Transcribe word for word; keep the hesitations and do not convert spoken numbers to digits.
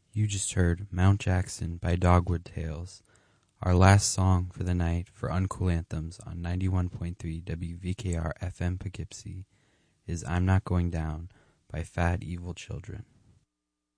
You just heard Mount Jackson by Dogwood Tales. Our last song for the night for Uncool Anthems on ninety-one point three W V K R F M Poughkeepsie is I'm Not Going Down by Fat Evil Children.